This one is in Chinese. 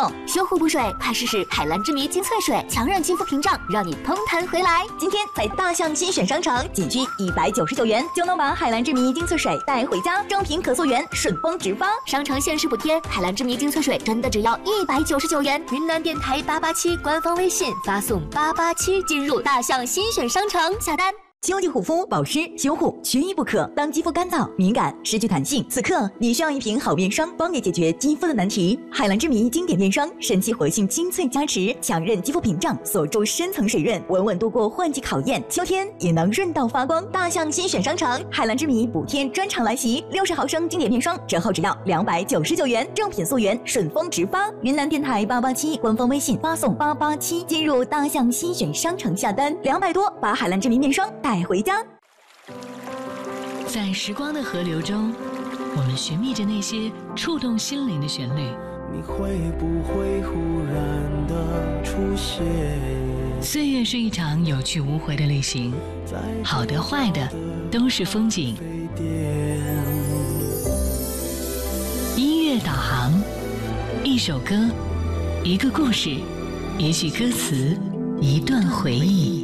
种。 修护补水，快试试海蓝之谜精粹水，强韧肌肤屏障，让你嘭弹回来。 今天在大象新选商城，仅需199元就能把海蓝之谜精粹水带回家，正品可溯源，顺丰直发。 商城限时补贴，海蓝之谜精粹水真的只要199元。云南电台887官方微信发送887进入大象新选商城下单。 秋季护肤保湿修护缺一不可。当肌肤干燥、敏感、失去弹性，此刻你需要一瓶好面霜，帮你解决肌肤的难题。海蓝之谜经典面霜，神奇活性精粹加持，强韧肌肤屏障，锁住深层水润，稳稳度过换季考验。秋天也能润到发光。大象新选商城，海蓝之谜补贴专场来袭，60毫升经典面霜折后只要299元，正品溯源，顺丰直发。云南电台887官方微信发送887进入大象新选商城下单，200多把海蓝之谜面霜带回家。 在时光的河流中，我们寻觅着那些触动心灵的旋律。 你会不会忽然的出现？ 岁月是一场有去无回的旅行，好的坏的都是风景。音乐导航，一首歌，一个故事，一句歌词，一段回忆。